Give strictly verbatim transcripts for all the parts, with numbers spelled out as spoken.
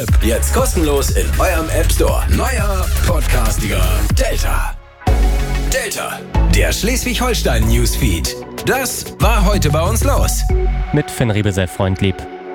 Jetzt kostenlos in eurem App Store. Neuer Podcastiger Delta. Delta, der Schleswig-Holstein-Newsfeed. Das war heute bei uns los. Mit Finn Riebesell-Freundlieb.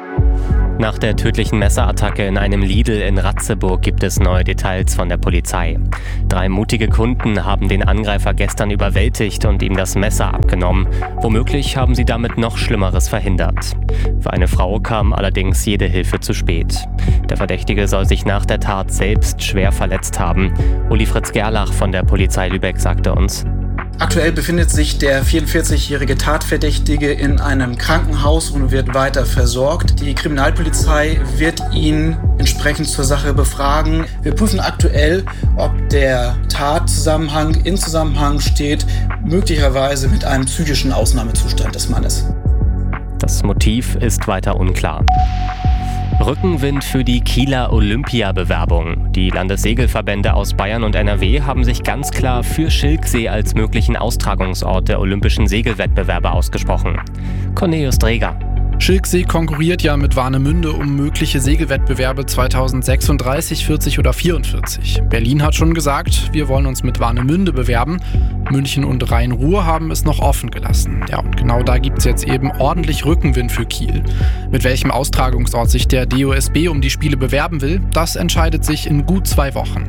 Nach der tödlichen Messerattacke in einem Lidl in Ratzeburg gibt es neue Details von der Polizei. Drei mutige Kunden haben den Angreifer gestern überwältigt und ihm das Messer abgenommen. Womöglich haben sie damit noch Schlimmeres verhindert. Für eine Frau kam allerdings jede Hilfe zu spät. Der Verdächtige soll sich nach der Tat selbst schwer verletzt haben. Uli Fritz Gerlach von der Polizei Lübeck sagte uns: Aktuell befindet sich der vierundvierzigjährige Tatverdächtige in einem Krankenhaus und wird weiter versorgt. Die Kriminalpolizei wird ihn entsprechend zur Sache befragen. Wir prüfen aktuell, ob der Tatzusammenhang in Zusammenhang steht, möglicherweise mit einem psychischen Ausnahmezustand des Mannes. Das Motiv ist weiter unklar. Rückenwind für die Kieler Olympiabewerbung. Die Landessegelverbände aus Bayern und N R W haben sich ganz klar für Schilksee als möglichen Austragungsort der olympischen Segelwettbewerbe ausgesprochen. Cornelius Dreger. Schilksee konkurriert ja mit Warnemünde um mögliche Segelwettbewerbe zweitausendsechsunddreißig, vierzig oder vierundvierzig. Berlin hat schon gesagt, wir wollen uns mit Warnemünde bewerben. München und Rhein-Ruhr haben es noch offen gelassen. Ja, und genau da gibt es jetzt eben ordentlich Rückenwind für Kiel. Mit welchem Austragungsort sich der D O S B um die Spiele bewerben will, das entscheidet sich in gut zwei Wochen.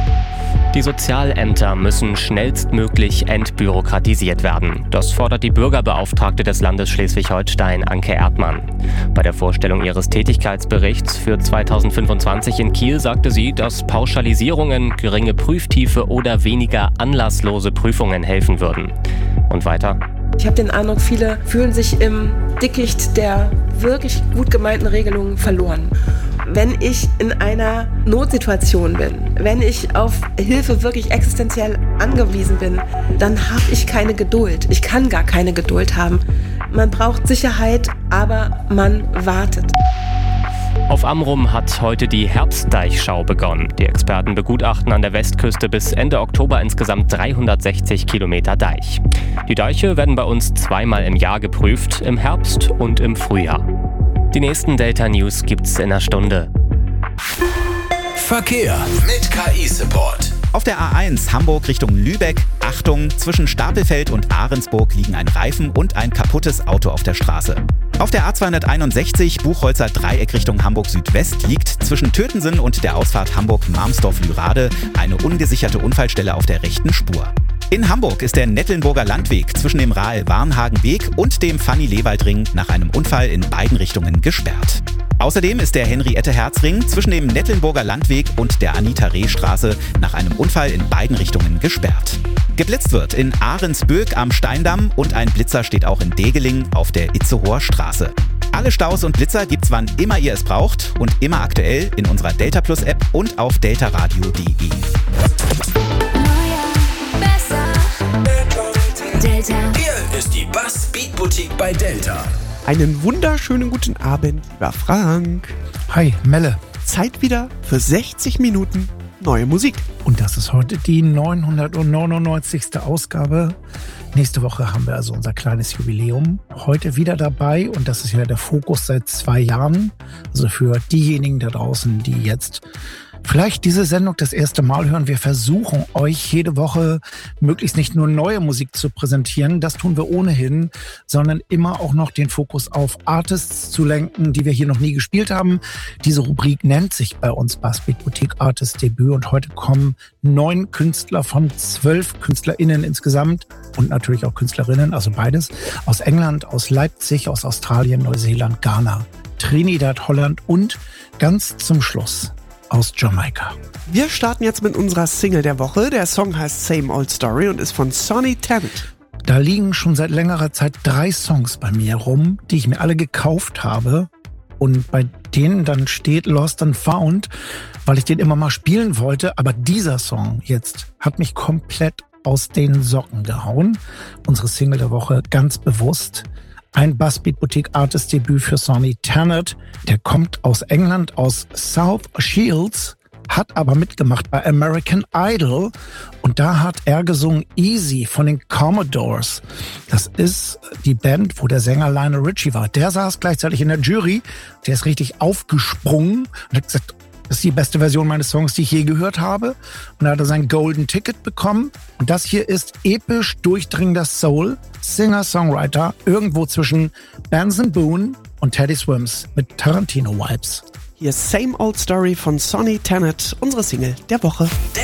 Die Sozialämter müssen schnellstmöglich entbürokratisiert werden. Das fordert die Bürgerbeauftragte des Landes Schleswig-Holstein, Anke Erdmann. Bei der Vorstellung ihres Tätigkeitsberichts für zweitausendfünfundzwanzig in Kiel sagte sie, dass Pauschalisierungen, geringe Prüftiefe oder weniger anlasslose Prüfungen helfen würden. Und weiter: Ich habe den Eindruck, viele fühlen sich im Dickicht der wirklich gut gemeinten Regelungen verloren. Wenn ich in einer Notsituation bin, wenn ich auf Hilfe wirklich existenziell angewiesen bin, dann habe ich keine Geduld. Ich kann gar keine Geduld haben. Man braucht Sicherheit, aber man wartet. Auf Amrum hat heute die Herbstdeichschau begonnen. Die Experten begutachten an der Westküste bis Ende Oktober insgesamt dreihundertsechzig Kilometer Deich. Die Deiche werden bei uns zweimal im Jahr geprüft, im Herbst und im Frühjahr. Die nächsten Delta News gibt's in einer Stunde. Verkehr mit K I-Support. Auf der A eins Hamburg Richtung Lübeck. Achtung, zwischen Stapelfeld und Ahrensburg liegen ein Reifen und ein kaputtes Auto auf der Straße. Auf der A zweihunderteinundsechzig Buchholzer Dreieck Richtung Hamburg Südwest liegt zwischen Tötensen und der Ausfahrt Hamburg-Marmsdorf-Lürade eine ungesicherte Unfallstelle auf der rechten Spur. In Hamburg ist der Nettelnburger Landweg zwischen dem Rahl-Warnhagen-Weg und dem Fanny-Lewald-Ring nach einem Unfall in beiden Richtungen gesperrt. Außerdem ist der Henriette-Herz-Ring zwischen dem Nettelnburger Landweg und der Anita-Reh-Straße nach einem Unfall in beiden Richtungen gesperrt. Geblitzt wird in Ahrensböck am Steindamm und ein Blitzer steht auch in Degeling auf der Itzehoer Straße. Alle Staus und Blitzer gibt's wann immer ihr es braucht und immer aktuell in unserer Delta Plus App und auf deltaradio punkt de. Delta. Hier ist die Bass Beat Boutique bei Delta. Einen wunderschönen guten Abend, lieber Frank. Hi, Melle. Zeit wieder für sechzig Minuten neue Musik. Und das ist heute die neunhundertneunundneunzigste Ausgabe. Nächste Woche haben wir also unser kleines Jubiläum. Heute wieder dabei und das ist ja der Fokus seit zwei Jahren. Also für diejenigen da draußen, die jetzt vielleicht diese Sendung das erste Mal hören. Wir versuchen euch jede Woche möglichst nicht nur neue Musik zu präsentieren, das tun wir ohnehin, sondern immer auch noch den Fokus auf Artists zu lenken, die wir hier noch nie gespielt haben. Diese Rubrik nennt sich bei uns Bass Beat Boutique Artist Debüt und heute kommen neun Künstler von zwölf KünstlerInnen insgesamt und natürlich auch Künstlerinnen, also beides, aus England, aus Leipzig, aus Australien, Neuseeland, Ghana, Trinidad, Holland und ganz zum Schluss aus Jamaika. Wir starten jetzt mit unserer Single der Woche. Der Song heißt Same Old Story und ist von Sonny Tennant. Da liegen schon seit längerer Zeit drei Songs bei mir rum, die ich mir alle gekauft habe und bei denen dann steht Lost and Found, weil ich den immer mal spielen wollte. Aber dieser Song jetzt hat mich komplett aus den Socken gehauen. Unsere Single der Woche ganz bewusst. Ein Bass Beat Boutique Artist Debüt für Sonny Tennant. Der kommt aus England, aus South Shields, hat aber mitgemacht bei American Idol und da hat er gesungen Easy von den Commodores. Das ist die Band, wo der Sänger Lionel Richie war. Der saß gleichzeitig in der Jury, der ist richtig aufgesprungen und hat gesagt, Das ist die beste Version meines Songs, die ich je gehört habe. Und da hat er sein Golden Ticket bekommen. Und das hier ist episch durchdringender Soul, Singer-Songwriter, irgendwo zwischen Benson Boone und Teddy Swims mit Tarantino-Vibes. Hier ist Same Old Story von Sonny Ternet, unsere Single der Woche.